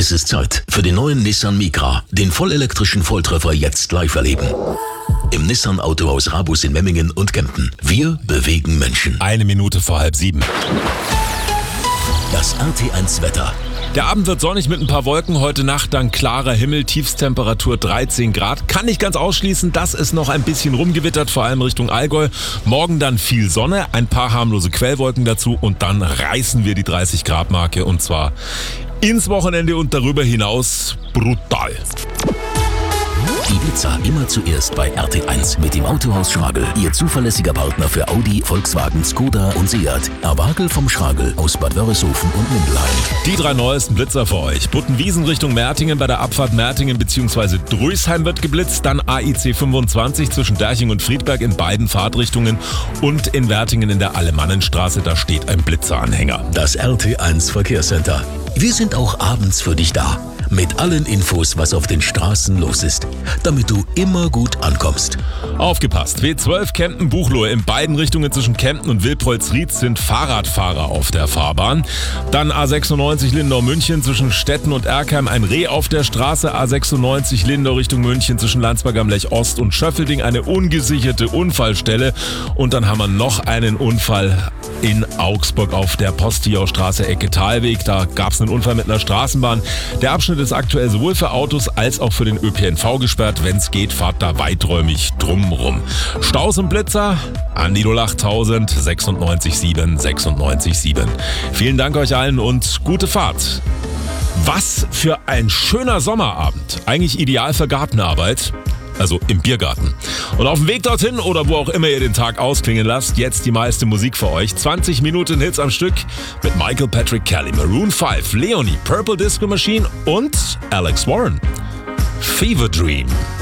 Es ist Zeit für den neuen Nissan Micra, den vollelektrischen Volltreffer jetzt live erleben. Im Nissan Autohaus Rabus in Memmingen und Kempten. Wir bewegen Menschen. 7:01. Das RT1 Wetter. Der Abend wird sonnig mit ein paar Wolken. Heute Nacht dann klarer Himmel, Tiefstemperatur 13 Grad. Kann nicht ganz ausschließen, dass es noch ein bisschen rumgewittert, vor allem Richtung Allgäu. Morgen dann viel Sonne, ein paar harmlose Quellwolken dazu und dann reißen wir die 30 Grad Marke und zwar ins Wochenende und darüber hinaus brutal. Die Blitzer immer zuerst bei RT1 mit dem Autohaus Schragel. Ihr zuverlässiger Partner für Audi, Volkswagen, Skoda und Seat. Erwagel vom Schragel aus Bad Wörishofen und Mindelheim. Die 3 neuesten Blitzer für euch. Buttenwiesen Richtung Mertingen bei der Abfahrt Mertingen bzw. Drösheim wird geblitzt. Dann AIC 25 zwischen Derching und Friedberg in beiden Fahrtrichtungen. Und in Wertingen in der Alemannenstraße, da steht ein Blitzeranhänger. Das RT1 Verkehrscenter. Wir sind auch abends für dich da. Mit allen Infos, was auf den Straßen los ist, damit du immer gut ankommst. Aufgepasst! W12 Kempten-Buchloe in beiden Richtungen zwischen Kempten und Wilpolsried sind Fahrradfahrer auf der Fahrbahn. Dann A96 Lindau-München zwischen Stetten und Erkheim ein Reh auf der Straße. A96 Lindau Richtung München zwischen Landsberg am Lech Ost und Schöffelding eine ungesicherte Unfallstelle. Und dann haben wir noch einen Unfall in Augsburg auf der Postillaustraße Ecke Talweg. Da gab es einen Unfall mit einer Straßenbahn. Der Abschnitt ist aktuell sowohl für Autos als auch für den ÖPNV gesperrt. Wenn es geht, fahrt da weiträumig drumrum. Staus und Blitzer an die 08000 96 7 96 7. Vielen Dank euch allen und gute Fahrt. Was für ein schöner Sommerabend. Eigentlich ideal für Gartenarbeit. Also im Biergarten. Und auf dem Weg dorthin oder wo auch immer ihr den Tag ausklingen lasst, jetzt die meiste Musik für euch. 20 Minuten Hits am Stück mit Michael Patrick Kelly, Maroon 5, Leonie, Purple Disco Machine und Alex Warren. Fever Dream.